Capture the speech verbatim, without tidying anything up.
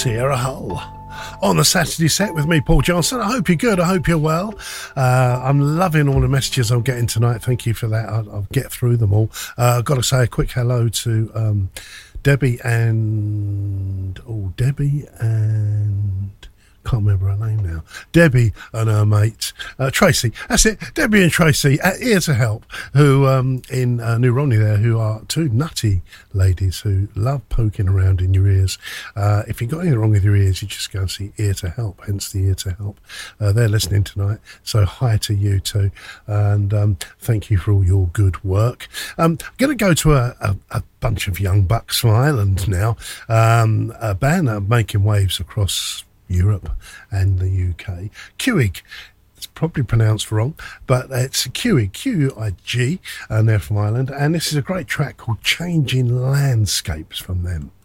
Sierra Hull on the Saturday set with me, Paul Johnson. I hope you're good. I hope you're well. Uh, I'm loving all the messages I'm getting tonight. Thank you for that. I'll, I'll get through them all. Uh, I've got to say a quick hello to um, Debbie and... Oh, Debbie and... Can't remember her name now. Debbie and her mate uh, Tracy. That's it. Debbie and Tracy at Ear to Help, who um, in uh, New Romney there, who are two nutty ladies who love poking around in your ears. Uh, if you've got anything wrong with your ears, you just go and see Ear to Help. Hence the Ear to Help. Uh, they're listening tonight, so hi to you too, and um, thank you for all your good work. Um, I'm going to go to a, a, a bunch of young bucks from Ireland now. Um, a band that are making waves across Europe and the U K. Quig, it's probably pronounced wrong, but it's Quig, Q U I G, and they're from Ireland, and this is a great track called Changing Landscapes from them.